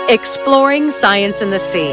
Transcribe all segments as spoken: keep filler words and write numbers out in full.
Exploring science in the sea.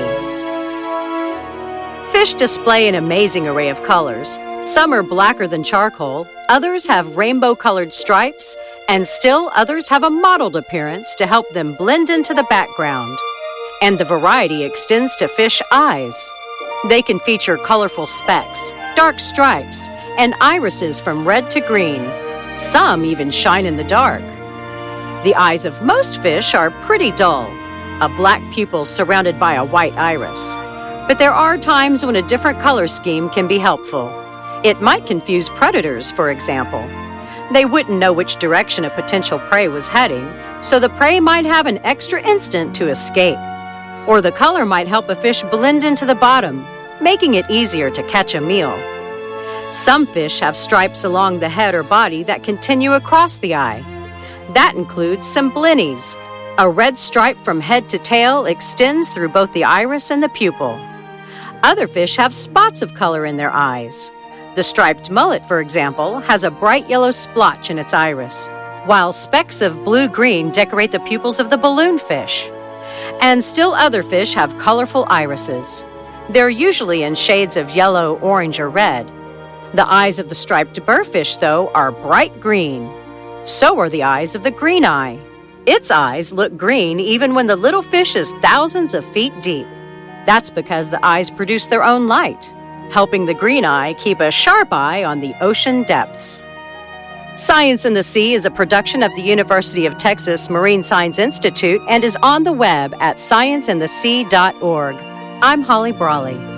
Fish display an amazing array of colors. Some are blacker than charcoal, others have rainbow-colored stripes, and still others have a mottled appearance to help them blend into the background. And the variety extends to fish eyes. They can feature colorful specks, dark stripes, and irises from red to green. Some even shine in the dark. The eyes of most fish are pretty dull, a black pupil surrounded by a white iris. But there are times when a different color scheme can be helpful. It might confuse predators, for example. They wouldn't know which direction a potential prey was heading, so the prey might have an extra instant to escape. Or the color might help a fish blend into the bottom, making it easier to catch a meal. Some fish have stripes along the head or body that continue across the eye. That includes some blennies. A red stripe from head to tail extends through both the iris and the pupil. Other fish have spots of color in their eyes. The striped mullet, for example, has a bright yellow splotch in its iris, while specks of blue-green decorate the pupils of the balloonfish. And still other fish have colorful irises. They're usually in shades of yellow, orange, or red. The eyes of the striped burrfish, though, are bright green. So are the eyes of the green eye. Its eyes look green even when the little fish is thousands of feet deep. That's because the eyes produce their own light, helping the green eye keep a sharp eye on the ocean depths. Science in the Sea is a production of the University of Texas Marine Science Institute and is on the web at science in the sea dot org. I'm Holly Brawley.